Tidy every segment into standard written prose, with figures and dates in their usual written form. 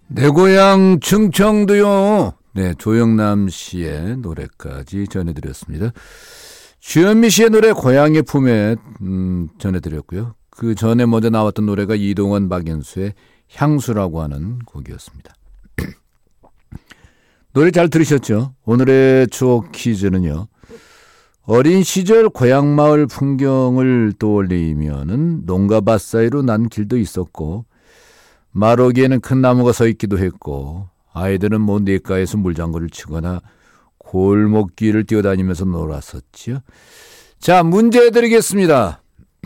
내 고향 충청도요. 네, 조영남 씨의 노래까지 전해드렸습니다. 주현미 씨의 노래 고향의 품에 전해드렸고요. 그 전에 먼저 나왔던 노래가 이동원 박연수의 향수라고 하는 곡이었습니다. 노래 잘 들으셨죠? 오늘의 추억 퀴즈는요. 어린 시절 고향 마을 풍경을 떠올리면은 농가밭 사이로 난 길도 있었고 마루기에는 큰 나무가 서 있기도 했고 아이들은 냇가에서 물장구를 치거나 골목길을 뛰어다니면서 놀았었지요. 자, 문제 드리겠습니다.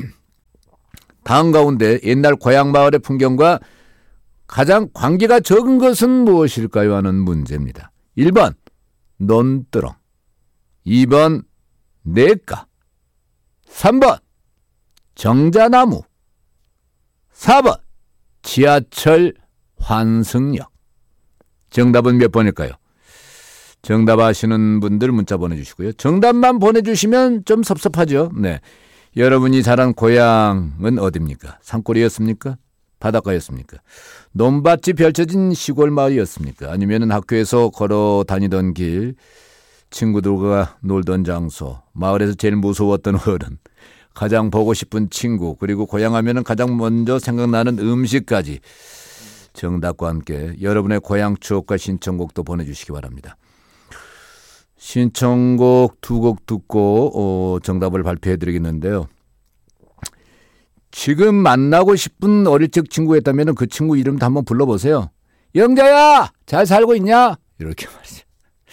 다음 가운데 옛날 고향 마을의 풍경과 가장 관계가 적은 것은 무엇일까요? 하는 문제입니다. 1번 논두렁, 2번 냇가, 3번 정자나무, 4번 지하철 환승역. 정답은 몇 번일까요? 정답 아시는 분들 문자 보내주시고요. 정답만 보내주시면 좀 섭섭하죠. 네, 여러분이 자란 고향은 어디입니까? 산골이었습니까? 바닷가였습니까? 논밭이 펼쳐진 시골 마을이었습니까? 아니면 학교에서 걸어 다니던 길, 친구들과 놀던 장소, 마을에서 제일 무서웠던 어른, 가장 보고 싶은 친구, 그리고 고향하면 가장 먼저 생각나는 음식까지 정답과 함께 여러분의 고향 추억과 신청곡도 보내주시기 바랍니다. 신청곡 2곡 듣고 정답을 발표해드리겠는데요. 지금 만나고 싶은 어릴 적 친구가 있다면 그 친구 이름도 한번 불러보세요. 영자야, 잘 살고 있냐? 이렇게 말이죠.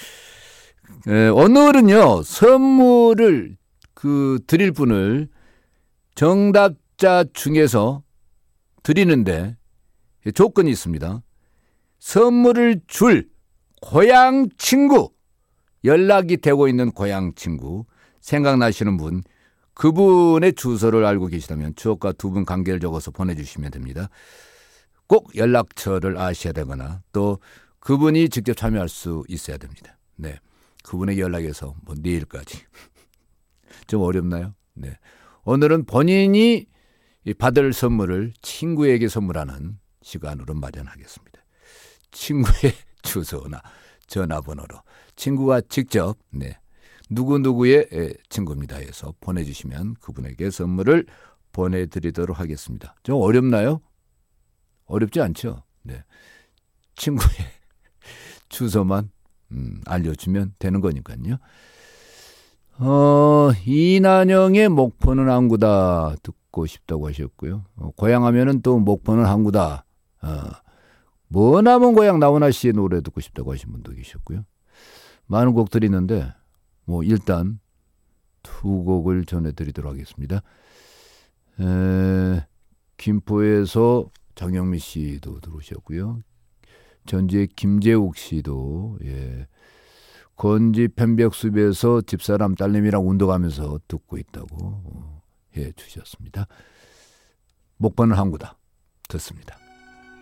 오늘은요, 선물을 드릴 분을 정답자 중에서 드리는데 조건이 있습니다. 선물을 줄 고향 친구, 연락이 되고 있는 고향 친구, 생각나시는 분, 그분의 주소를 알고 계시다면 추억과 두 분 관계를 적어서 보내주시면 됩니다. 꼭 연락처를 아셔야 되거나 또 그분이 직접 참여할 수 있어야 됩니다. 네, 그분에게 연락해서 내일까지. 좀 어렵나요? 네, 오늘은 본인이 받을 선물을 친구에게 선물하는 시간으로 마련하겠습니다. 친구의 주소나 전화번호로 친구가 직접 누구누구의 친구입니다 해서 보내주시면 그분에게 선물을 보내드리도록 하겠습니다. 좀 어렵나요? 어렵지 않죠? 네, 친구의 주소만 알려주면 되는 거니까요. 이난영의 목포는 항구다 듣고 싶다고 하셨고요. 고향하면은 또 목포는 항구다. 머나먼 고향 나훈아 씨의 노래 듣고 싶다고 하신 분도 계셨고요. 많은 곡들이 있는데 일단 2곡을 전해드리도록 하겠습니다. 김포에서 장영미 씨도 들어오셨고요. 전주의 김재욱 씨도 건지 편백숲에서 집사람 딸내미랑 운동하면서 듣고 있다고 해 주셨습니다. 목포는 항구다 듣습니다.